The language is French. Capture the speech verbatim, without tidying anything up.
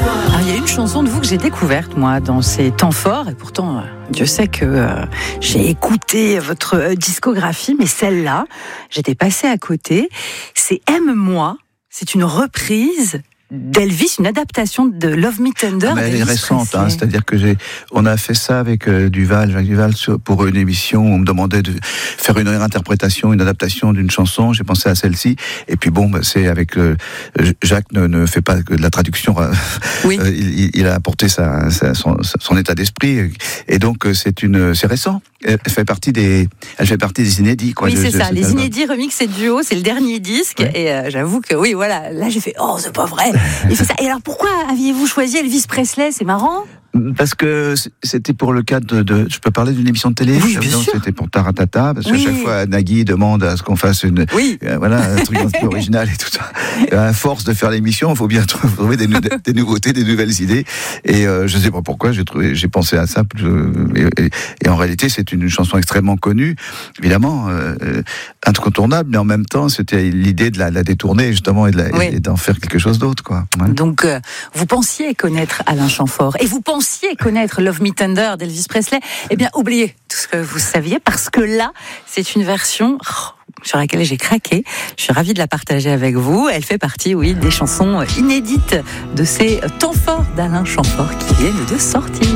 Alors, il y a une chanson de vous que j'ai découverte, moi, dans ces temps forts, et pourtant, euh, Dieu sait que euh, j'ai écouté votre euh, discographie, mais celle-là, j'étais passée à côté. C'est Aime-moi, c'est une reprise d'Elvis, une adaptation de Love Me Tender. Ah, mais elle est récente, hein, c'est-à-dire que j'ai, on a fait ça avec euh, Duval, Jacques Duval, sur, pour une émission où on me demandait de faire une réinterprétation, une adaptation d'une chanson. J'ai pensé à celle-ci, et puis bon, bah, c'est avec euh, Jacques ne, ne fait pas que de la traduction. Euh, oui. euh, il, il a apporté sa, sa, son, son état d'esprit, et donc c'est une, c'est récent. Elle fait partie des, elle fait partie des inédits, quoi. Oui, de, c'est de, ça. de, Les de, inédits remix et duo, c'est le dernier disque, oui. Et euh, j'avoue que oui, voilà. Là, j'ai fait, oh, c'est pas vrai. Il fait ça. Et alors, pourquoi aviez-vous choisi Elvis Presley? C'est marrant. Parce que c'était pour le cadre de, de... Je peux parler d'une émission de télé? Oui, bien sûr. C'était pour Taratata, parce qu'à oui. chaque fois, Nagui demande à ce qu'on fasse une... Oui. Euh, voilà, un truc un peu original et tout ça. Et à force de faire l'émission, il faut bien trouver des, nou- des nouveautés, des nouvelles idées. Et euh, je ne sais pas pourquoi, j'ai, trouvé, j'ai pensé à ça. Et, et, et en réalité, c'est une chanson extrêmement connue, évidemment, euh, incontournable, mais en même temps, c'était l'idée de la, la détourner, justement, et, de la, oui. et d'en faire quelque chose d'autre, quoi. Ouais. Donc, euh, vous pensiez connaître Alain Chamfort, et vous pensiez connaître Love Me Tender d'Elvis Presley. Eh bien, oubliez tout ce que vous saviez, parce que là, c'est une version oh, sur laquelle j'ai craqué. Je suis ravie de la partager avec vous. Elle fait partie, oui, des chansons inédites de ces temps forts d'Alain Chamfort qui viennent de sortir.